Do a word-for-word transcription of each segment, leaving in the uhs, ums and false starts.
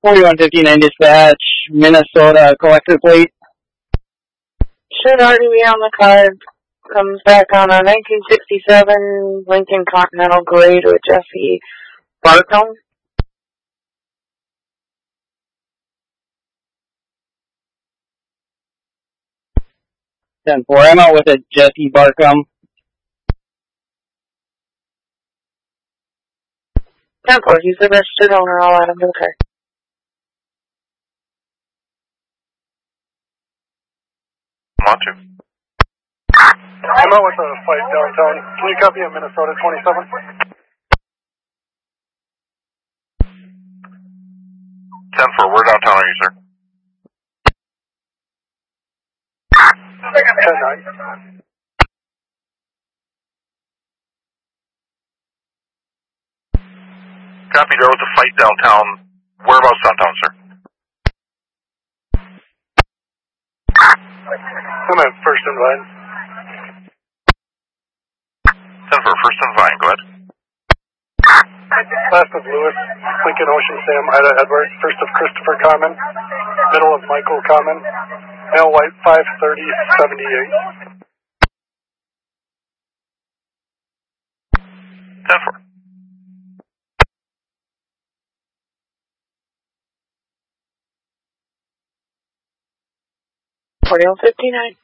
forty-one fifty-nine dispatch, Minnesota collector plate. Should already be on the card. Comes back on a nineteen sixty-seven Lincoln Continental Gray to a Jesse Barcombe. ten four, I'm out with a Jesse Barcombe. ten four, he's the registered owner, I'll add him to the card. Want to? I'm out with a flight downtown. Can you copy a Minnesota twenty-seven? ten four, where downtown are you, sir? ten nine. Copy, there was a fight downtown. Whereabouts downtown, sir? I'm at First and Vine. ten four, First and Vine, go ahead. Last of Lewis, Lincoln Ocean Sam, Ida Edward. First of Christopher Common. Middle of Michael Common. Male white, five thirty seventy-eight. ten four. forty-one fifty-nine.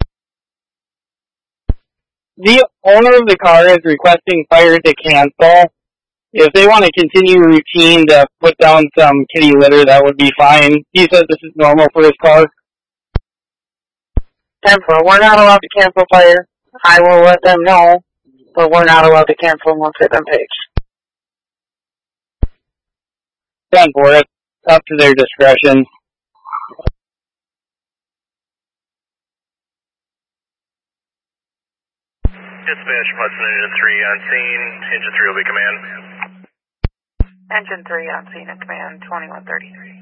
The owner of the car is requesting fire to cancel. If they want to continue routine to put down some kitty litter, that would be fine. He says this is normal for his car. ten four, we're not allowed to cancel fire. I will let them know, but we're not allowed to cancel once they've been paid. ten four, it's up to their discretion. Dispatch, Hudson Engine three on scene. Engine three will be command. Engine three on scene and command, twenty-one thirty-three.